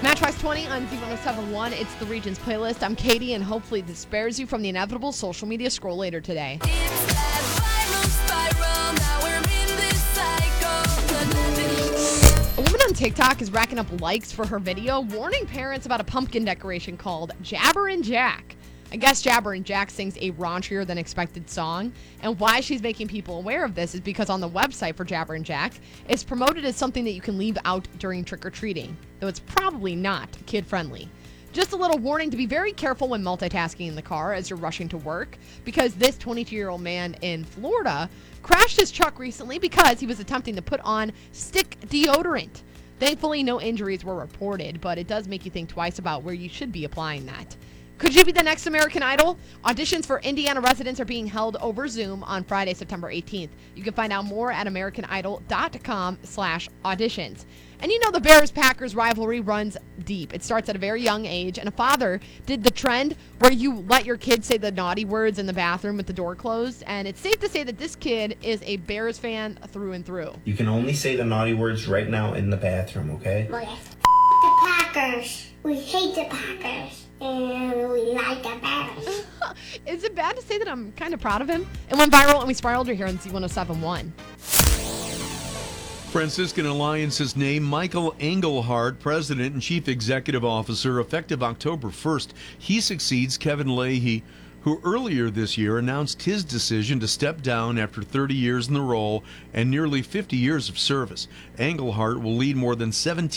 Matchbox 20 on Z1071. It's the Regions playlist. I'm Katie, and hopefully this spares you from the inevitable social media scroll later today. It's that viral spiral, now we're in this cycle. A woman on TikTok is racking up likes for her video warning parents about a pumpkin decoration called Jabberin' Jack. I guess Jabberin' Jack sings a raunchier than expected song, and why she's making people aware of this is because on the website for Jabberin' Jack, it's promoted as something that you can leave out during trick-or-treating, though it's probably not kid-friendly. Just a little warning to be very careful when multitasking in the car as you're rushing to work, because this 22-year-old man in Florida crashed his truck recently because he was attempting to put on stick deodorant. Thankfully, no injuries were reported, but it does make you think twice about where you should be applying that. Could you be the next American Idol? Auditions for Indiana residents are being held over Zoom on Friday, September 18th. You can find out more at americanidol.com/auditions. And you know the Bears-Packers rivalry runs deep. It starts at a very young age, and a father did the trend where you let your kids say the naughty words in the bathroom with the door closed, and it's safe to say that this kid is a Bears fan through and through. You can only say the naughty words right now in the bathroom, okay? Well, yes. The Packers. We hate the Packers. And we like the Bears. Is it bad to say that I'm kind of proud of him? It went viral and we spiraled here on Z1071. Franciscan Alliance has named Michael Engelhardt President and Chief Executive Officer effective October 1st. He succeeds Kevin Leahy, who earlier this year announced his decision to step down after 30 years in the role and nearly 50 years of service. Engelhardt will lead more than 17